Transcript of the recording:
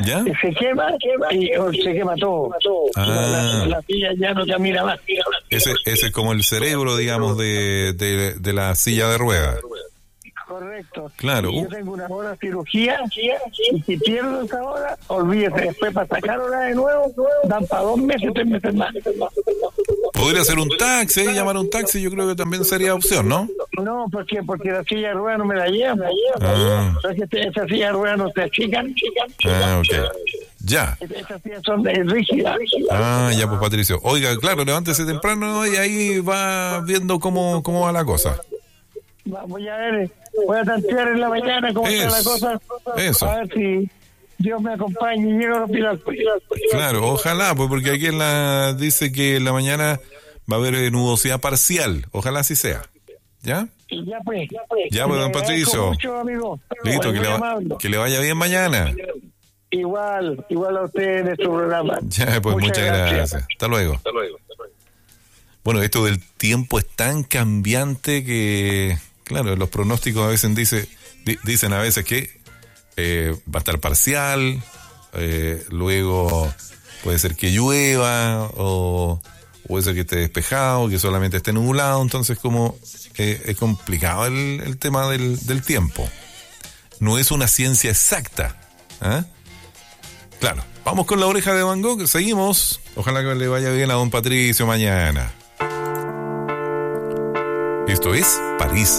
¿Ya? Se quema y se quema todo. La silla ya no camina más. Ese es como el cerebro, digamos, de la silla de ruedas. Correcto. Claro. Y yo tengo una hora de cirugía y si pierdo esa hora, olvídese, después para sacarla de nuevo, dan para 2 meses, 3 meses más. Podría ser un taxi, llamar a un taxi, yo creo que también sería opción, ¿no? No, porque la silla de ruedas no me la lleva. Esas sillas de ruedas no se achican. Ok. Ya. Esas sillas son rígidas. Ya, pues Patricio. Oiga, claro, levántese temprano y ahí va viendo cómo va la cosa. Voy a tantear en la mañana cómo está la cosa. Eso. A ver si Dios me acompaña y llego al hospital. Claro, ojalá, pues porque aquí dice que en la mañana va a haber nubosidad parcial. Ojalá así sea. ¿Ya? Y ya pues, don Patricio. Mucho, amigo. Listo, que le vaya bien mañana. Igual a ustedes en su programa. Ya, pues muchas gracias. Hasta luego. Bueno, esto del tiempo es tan cambiante que, claro, los pronósticos a veces dicen a veces que va a estar parcial, luego puede ser que llueva o puede ser que esté despejado, que solamente esté nublado. Entonces como es complicado el tema del tiempo. No es una ciencia exacta. Claro, vamos con la oreja de Van Gogh, seguimos. Ojalá que le vaya bien a don Patricio mañana. Esto es París